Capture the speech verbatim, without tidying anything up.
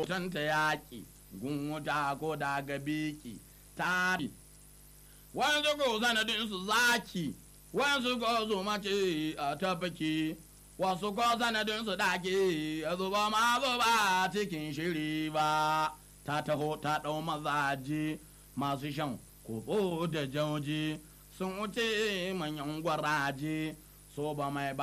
can ta yaƙi gun wuta ko daga biki ta bi wanzu ko sanadin su zaki wanzu ko su mace a tafaki wasu ko sanadin su dake a zuba ma zuba cikin shiri ba ta taho ta ɗau mazaje masu shan kobo da jauji sun wuce manyan gwaraje so ba mai